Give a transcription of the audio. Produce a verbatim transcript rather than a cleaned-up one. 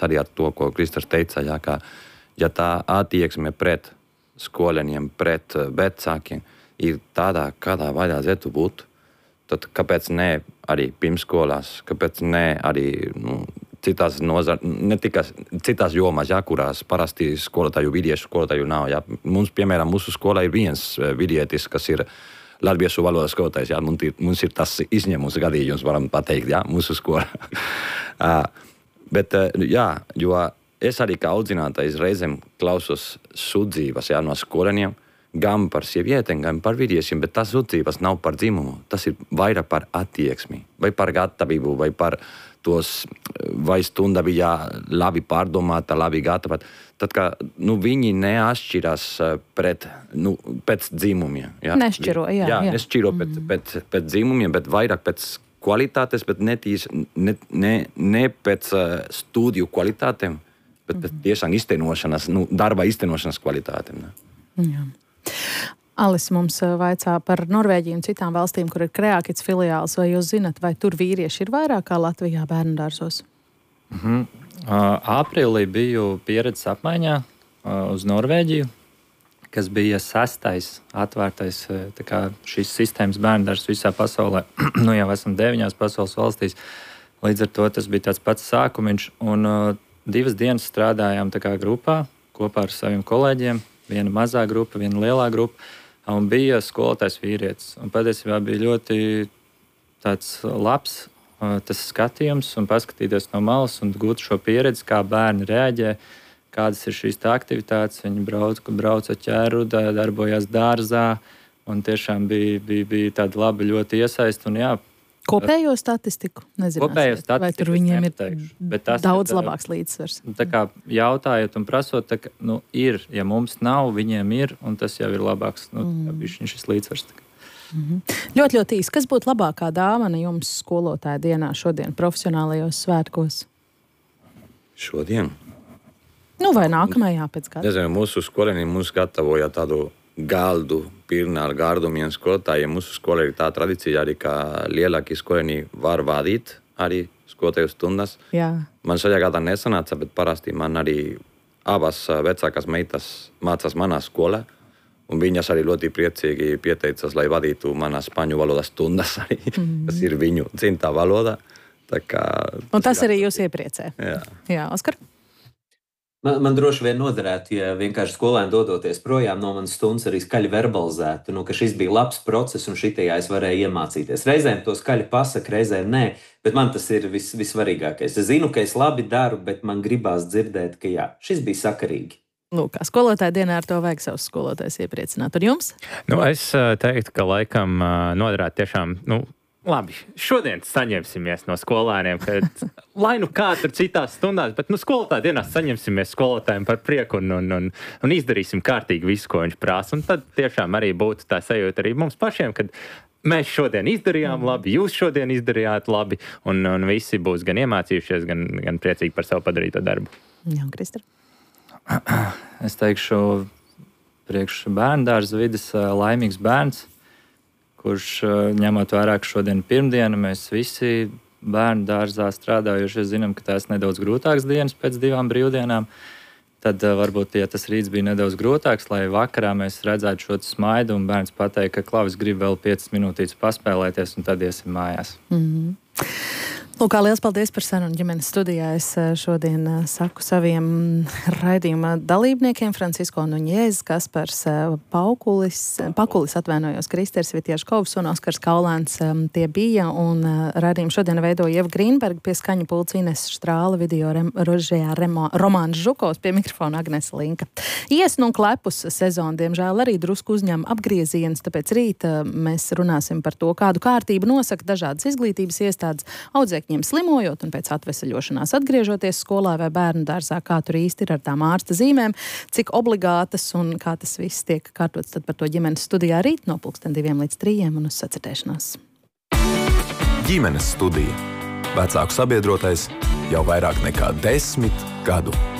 arī ar to, ko Kristers teica, jā, ka, ja tā attieksme pret skolēniem, pret vecākiem ir tādā, kādā vajadzētu būt, tad kāpēc ne arī pirmskolās, kāpēc ne arī nu, citās nozar, ne tikai citās jomās, jā, kurās parasti skolotāju, vidiešu skolotāju nav. Jā. Mums, piemēram, mūsu skolā ir viens vidietis, kas ir latviešu valodas skolotājs. Jā. Mums, ir, mums ir tas izņēmums gadījums, varam pateikt, jā, mūsu skolā. uh, bet, uh, jā, jo es arī kā audzinātājs reizēm klausos sūdzības, jā, no skolēniem, gan par sievietēm, gan par vidiešiem, bet tas sūdzības nav par dzimumu. Tas ir vairāk par attieksmi, vai par gatavību, vai par tos, vai stunda bija labi pārdomāta, labi gatavota. Tad, kā nu, viņi neatšķirās pret, nu, pēc dzimumiem. Jā. Nešķiro, jā. Jā, jā. nešķiro mm. pēc, pēc, pēc dzimumiem, bet vairāk pēc kvalitātes, bet ne, tīs, ne, ne, ne pēc uh, studiju kvalitātēm, bet mm. pēc tiešām iztenošanas, nu, darba iztenošanas kvalitātēm. Ne? Jā. Alis mums vaicā par Norvēģiju un citām valstīm, kur ir Kreakits filiāls. Vai jūs zinat, vai tur vīrieši ir vairāk kā Latvijā bērnu dārzos? Mm-hmm. Uh, aprīlī biju pieredzes apmaiņā uh, uz Norvēģiju, kas bija sastais atvērtais tā kā šīs sistēmas bērnu dārzs visā pasaulē. Nu jau esam deviņās pasaules valstīs. Līdz ar to tas bija tāds pats sākumiņš. Un uh, divas dienas strādājām tā kā grupā kopā ar saviem kolēģiem. Viena mazā grupa, viena lielā grupa. Un bija skolotājs vīrietis. Un patiesībā bija ļoti tāds labs uh, tas skatījums un paskatīties no malas un gūt šo pieredzi, kā bērni reaģē, kādas ir šīs aktivitātes. Viņi brauc, brauca ķēru, darbojās dārzā un tiešām bija, bija, bija tāda laba ļoti iesaist. Un, jā, kopējo statistiku? Kopējo statistiku vai tur viņiem nepateikšu, ir daudz ir, labāks līdzsvars? Tā kā jautājot un prasot, tā, ka, nu, ir, ja mums nav, viņiem ir, un tas jau ir labāks, nu, mm. bija šis līdzsvars. Mm-hmm. Ļoti, ļoti īsti. Kas būtu labākā dāvana jums skolotāja dienā šodien, profesionālajos svētkos? Šodien? Nu, vai nākamajā pēc gada? Nezinu, mūsu skolēni mums gatavoja tādu galdu pilnu ar gardumiem skolotājiem. Mūsu skolē ir tā tradīcija arī, ka lielākie skolēni var vadīt arī skolotāju stundas. Jā. Man šajā gadā nesanāca, bet parasti man arī abas vecākās meitas mācās manā skolā. Un viņas arī ļoti priecīgi pieteicās, lai vadītu manā spāņu valodas stundas arī, mm. kas ir viņu dzimtā valoda. Tā kā, un tas arī jūs iepriecē. Jā. Jā, Oskar? Man, man droši vien noderētu, ja vienkārši skolēni dodoties projām no manas stundas arī skaļi verbalizētu, nu, ka šis bija labs process un šitajā es varēju iemācīties. Reizēm to skaļi pasaka, reizēm nē, bet man tas ir vis, visvarīgākais. Es zinu, ka es labi daru, bet man gribās dzirdēt, ka jā, šis bija sakarīgi. Lūk, kā skolotāja dienā ar to vajag savus skolotājus iepriecināt. Un jums? Nu, es teiktu, ka laikam noderētu tiešām, nu, labi, šodien saņemsimies no skolēniem, ka, lai nu kā tur citās stundās, bet nu, skolotāja dienās saņemsimies skolotājiem par prieku un, un, un, un izdarīsim kārtīgi visu, ko viņš prasa. Un tad tiešām arī būtu tā sajūta arī mums pašiem, kad mēs šodien izdarījām labi, jūs šodien izdarījāt labi, un, un visi būs gan iemācījušies, gan, gan priecīgi par savu padarīto darbu. Jā, Kristar? Es teikšu, priekš bērnu dārza vides laimīgs bērns, kurš ņemot vērā, ka šodien pirmdiena mēs visi bērnu dārzā strādājuši, zinām, ka tās nedaudz grūtāks dienas pēc divām brīvdienām. Tad varbūt, ja tas rīts bija nedaudz grūtāks, lai vakarā mēs redzētu šo smaidu un bērns pateikt, ka Klaus grib vēl piecas minūtītes paspēlēties un tad iesim mājās. Mm-hmm. Lūk, kā liels paldies par sarunu ģimenes studijā. Es šodien saku saviem raidījuma dalībniekiem Francisko Nuņēz, Kaspars Paukulis, Pakulis atvainojos, Kristers Vitieškovs un Oskars Kaulēns tie bija. Un raidījumu šodien veidoja Ieva Grīnberga, pie skaņa pults Ines Štrāla, video rem, režijā remo, Romāns Žukovs, pie mikrofona Agnese Linka. Iesnu un klepus sezonu, diemžēl, arī drusku uzņem apgrieziens, tāpēc rīt mēs runāsim par to, kādu kārtību nosaka dažādas izglītības iestādes audzēkņiem slimojot un pēc atvesaļošanās atgriežoties skolā vai bērnu dārzā, kā tur īsti ir ar tām ārsta zīmēm, cik obligātas un kā tas viss tiek kārtots tad par to ģimenes studijā rīt no pulksten diviem līdz trījiem un uz sacirdēšanās. Ģimenes studija. Vecāku sabiedrotais jau vairāk nekā desmit gadu.